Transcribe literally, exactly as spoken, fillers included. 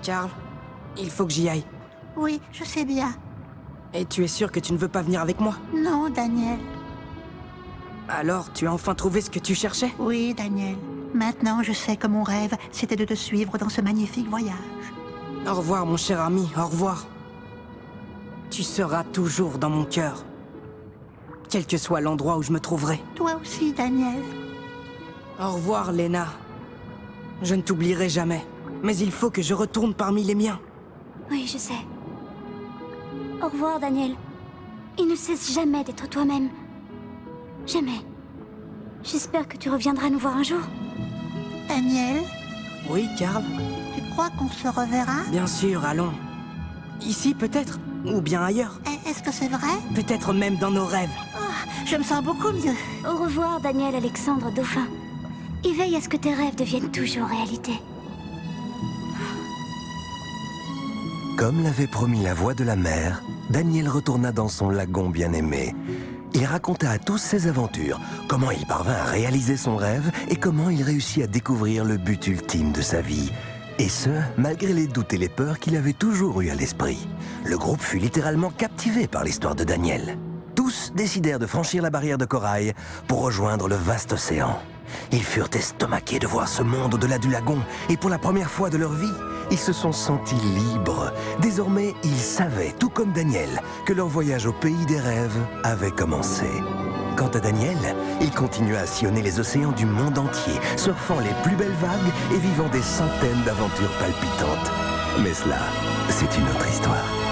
Carl, il faut que j'y aille. Oui, je sais bien. Et tu es sûr que tu ne veux pas venir avec moi? Non, Daniel. Alors, tu as enfin trouvé ce que tu cherchais? Oui, Daniel. Maintenant, je sais que mon rêve, c'était de te suivre dans ce magnifique voyage. Au revoir, mon cher ami, au revoir. Tu seras toujours dans mon cœur. Quel que soit l'endroit où je me trouverai. Toi aussi, Daniel. Au revoir, Lena. Je ne t'oublierai jamais. Mais il faut que je retourne parmi les miens. Oui, je sais. Au revoir, Daniel. Et ne cesse jamais d'être toi-même. Jamais. J'espère que tu reviendras nous voir un jour. Daniel, Oui, Carl? tu crois qu'on se reverra? Bien sûr, allons. Ici, peut-être? Ou bien ailleurs? Eh, Est-ce que c'est vrai? Peut-être même dans nos rêves. Oh, je me sens beaucoup mieux. Au revoir, Daniel Alexandre Dauphin. Et veille à ce que tes rêves deviennent toujours réalité. Comme l'avait promis la voix de la mer, Daniel retourna dans son lagon bien-aimé. Il raconta à tous ses aventures, comment il parvint à réaliser son rêve et comment il réussit à découvrir le but ultime de sa vie. Et ce, malgré les doutes et les peurs qu'il avait toujours eu à l'esprit. Le groupe fut littéralement captivé par l'histoire de Daniel. Tous décidèrent de franchir la barrière de corail pour rejoindre le vaste océan. Ils furent estomaqués de voir ce monde au-delà du lagon et pour la première fois de leur vie, ils se sont sentis libres. Désormais, ils savaient, tout comme Daniel, que leur voyage au pays des rêves avait commencé. Quant à Daniel, il continua à sillonner les océans du monde entier, surfant les plus belles vagues et vivant des centaines d'aventures palpitantes. Mais cela, c'est une autre histoire.